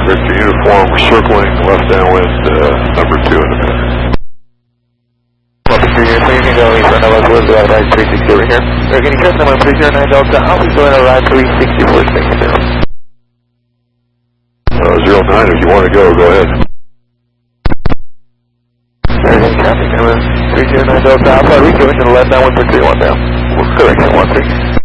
Victor Uniform, we're circling left downwind, number 2 in a minute. Victor Uniform, you can go east on Westwood, ride 360 over here. Can you trust number 309 Delta, I'll be going to ride 360 for taking 09, if you want to go ahead. Traffic number 309 Delta Alpha, rejoin to the left downwind for 31 now. Correction 13.